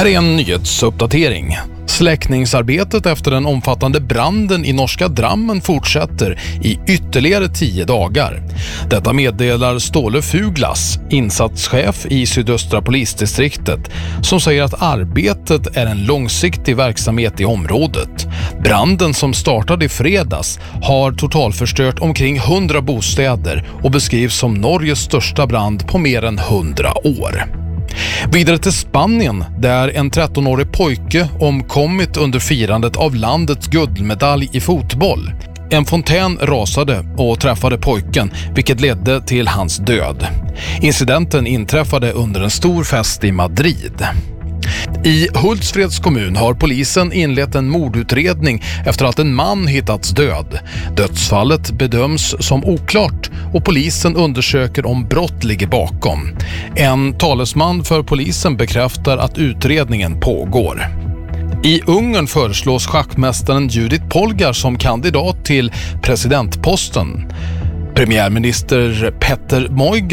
Här är en nyhetsuppdatering. Släckningsarbetet efter den omfattande branden i norska Drammen fortsätter i ytterligare 10 dagar. Detta meddelar Ståle Fuglas, insatschef i sydöstra polisdistriktet, som säger att arbetet är en långsiktig verksamhet i området. Branden som startade i fredags har totalförstört omkring 100 bostäder och beskrivs som Norges största brand på mer än 100 år. Vidare till Spanien, där en 13-årig pojke omkommit under firandet av landets guldmedalj i fotboll. En fontän rasade och träffade pojken, vilket ledde till hans död. Incidenten inträffade under en stor fest i Madrid. I Hultsfreds kommun har polisen inlett en mordutredning efter att en man hittats död. Dödsfallet bedöms som oklart och polisen undersöker om brott ligger bakom. En talesman för polisen bekräftar att utredningen pågår. I Ungern föreslås schackmästaren Judith Polgar som kandidat till presidentposten. Premiärminister Peter Moig